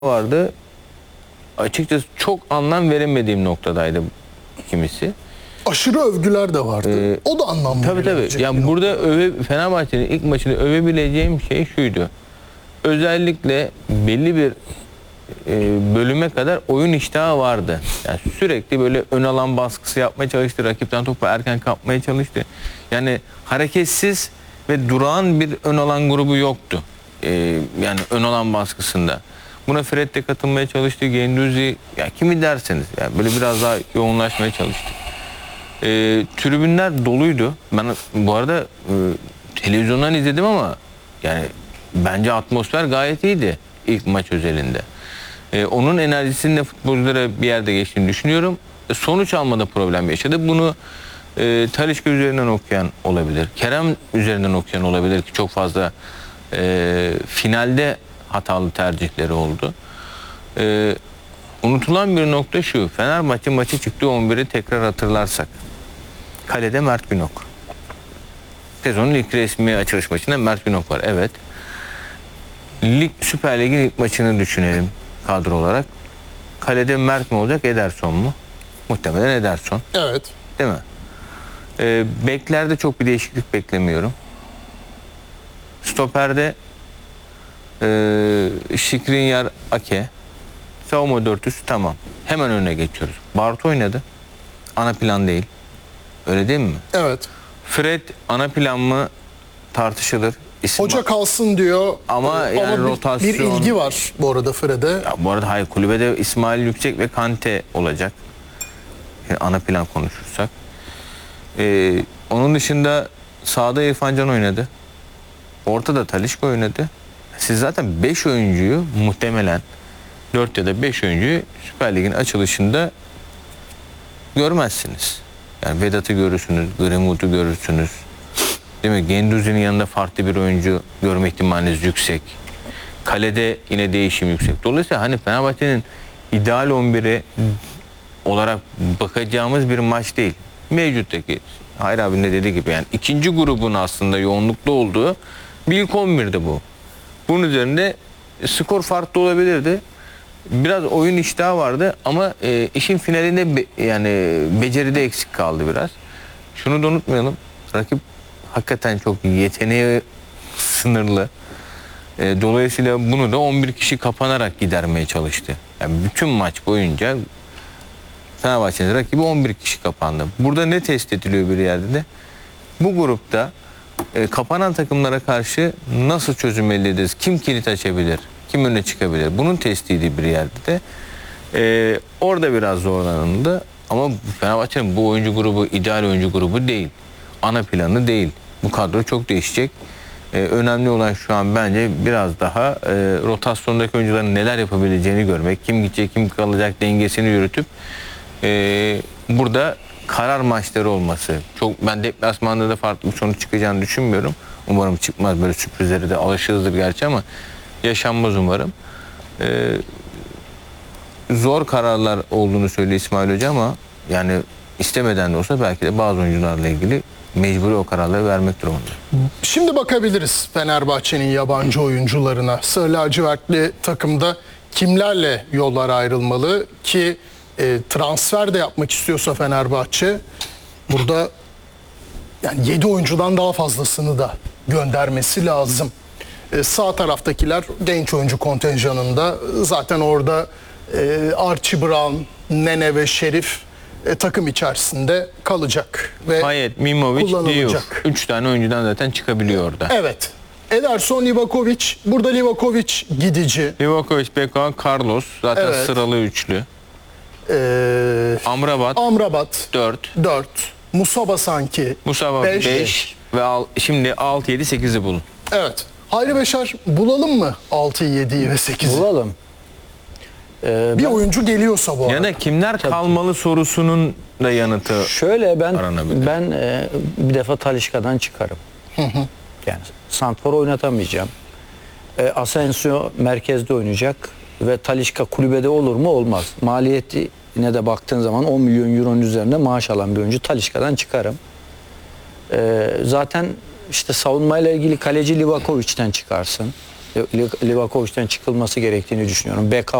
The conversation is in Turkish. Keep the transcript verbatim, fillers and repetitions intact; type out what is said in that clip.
vardı. Açıkçası çok anlam veremediğim noktadaydı kimisi. Aşırı övgüler de vardı. Ee, o da anlamlı. Tabii tabii. Yani burada öve, Fenerbahçe'nin ilk maçını övebileceğim şey şuydu. Özellikle belli bir e, bölüme kadar oyun iştahı vardı. Yani sürekli böyle ön alan baskısı yapmaya çalıştı. Rakipten topu erken kapmaya çalıştı. Yani hareketsiz ve durağan bir ön alan grubu yoktu. Ee, yani ön alan baskısında. Buna Fred de katılmaya çalıştı. Guendouzi, ya kimi derseniz. Yani böyle biraz daha yoğunlaşmaya çalıştı. Ee, tribünler doluydu. Ben bu arada e, televizyondan izledim ama yani bence atmosfer gayet iyiydi ilk maç özelinde. Ee, onun enerjisinin de futbolculara bir yerde geçtiğini düşünüyorum. E, sonuç almada problem yaşadı. Bunu e, Talisca üzerinden okuyan olabilir. Kerem üzerinden okuyan olabilir ki çok fazla e, finalde hatalı tercihleri oldu. E, unutulan bir nokta şu. Fenerbahçe maçı çıktığı on biri tekrar hatırlarsak. Kalede Mert Günok. Sezonun ilk resmi açılış maçında Mert Günok var. Evet. Lig, Süper Lig'in ilk maçını düşünelim kadro olarak. Kalede Mert mi olacak, Ederson mu? Muhtemelen Ederson. Evet. Değil mi? Ee, beklerde çok bir değişiklik beklemiyorum. Stoper'de e, Skriniar, Ake. Savunma dörtüsü tamam. Hemen önüne geçiyoruz. Bartu oynadı. Ana plan değil. Öyle değil mi? Evet. Fred ana plan mı tartışılır. İsim Hoca var. kalsın diyor. Ama Ee, yani ama bir, rotasyon... bir ilgi var bu arada Fred'e. Ya bu arada hayır, kulübede İsmail Yüksek ve Kante olacak. Yani ana plan konuşursak. Ee, onun dışında sağda İrfan Can oynadı. Ortada Talisca oynadı. Siz zaten beş oyuncuyu muhtemelen dört ya da beş oyuncuyu Süper Lig'in açılışında görmezsiniz. Yani Vedat'ı görürsünüz, Greenwood'u görürsünüz. Değil mi? Guendouzi'nin yanında farklı bir oyuncu görme ihtimaliniz yüksek. Kalede yine değişim yüksek. Dolayısıyla hani Fenerbahçe'nin ideal on biri olarak bakacağımız bir maç değil. Mevcuttaki Hayri abinin de dediği gibi yani ikinci grubun aslında yoğunluklu olduğu bir ilk on birdi bu. Bunun üzerinde skor farklı olabilirdi. Biraz oyun iştahı vardı ama e, işin finalinde be, yani beceride eksik kaldı biraz. Şunu da unutmayalım. Rakip hakikaten çok yeteneği sınırlı. E, dolayısıyla bunu da on bir kişi kapanarak gidermeye çalıştı. Yani bütün maç boyunca Fenerbahçe'nin rakibi on bir kişi kapandı. Burada ne test ediliyor bir yerde de? Bu grupta e, kapanan takımlara karşı nasıl çözüm elde ederiz? Kim kilit açabilir? Kim öne çıkabilir? Bunun testiydi bir yerde de. Ee, orada biraz zorlanıldı. Ama Fenerbahçe'nin bu oyuncu grubu ideal oyuncu grubu değil. Ana planı değil. Bu kadro çok değişecek. Ee, önemli olan şu an bence biraz daha e, rotasyondaki oyuncuların neler yapabileceğini görmek. Kim gidecek, kim kalacak dengesini yürütüp e, burada karar maçları olması. Çok, ben deplasmanda da farklı bir sonuç çıkacağını düşünmüyorum. Umarım çıkmaz. Böyle sürprizleri de alışığızdır gerçi ama yaşanmaz umarım. Ee, zor kararlar olduğunu söylüyor İsmail Hoca ama yani istemeden de olsa belki de bazı oyuncularla ilgili mecburi o kararları vermek durumunda. Şimdi bakabiliriz Fenerbahçe'nin yabancı oyuncularına. Sarı lacivertli takımda kimlerle yollar ayrılmalı ki e, transfer de yapmak istiyorsa Fenerbahçe burada yani yedi oyuncudan daha fazlasını da göndermesi lazım. Ee, sağ taraftakiler genç oyuncu kontenjanında. Zaten orada e, Archie Brown, Nene ve Şerif e, takım içerisinde kalacak ve Payet, Mimovic, Diouf. Üç tane oyuncudan zaten çıkabiliyor orada. Evet. Ederson, Livakovic. Burada Livakovic gidici. Livakovic, Beko, Carlos. Zaten evet. Sıralı üçlü. Ee, Amrabat. Amrabat. dört. dört. Musaba sanki. Musaba beş. Ve al, şimdi altı, yedi, sekizi bulun. Evet. Hayri Beşar, bulalım mı altıyı, yediyi ve sekizi? Bulalım. Ee, bir ben, oyuncu geliyorsa bu arada. Ya da kimler tabii kalmalı sorusunun da yanıtı şöyle ben ben e, bir defa Talisca'dan çıkarım. Hı hı. Yani Santfor oynatamayacağım. E, Asensio merkezde oynayacak ve Talisca kulübede olur mu? Olmaz. Maliyeti yine de baktığın zaman on milyon euronun üzerinde maaş alan bir oyuncu Talisca'dan çıkarım. E, zaten işte savunmayla ilgili kaleci Livakovic'ten çıkarsın. Livakovic'den çıkılması gerektiğini düşünüyorum. Beka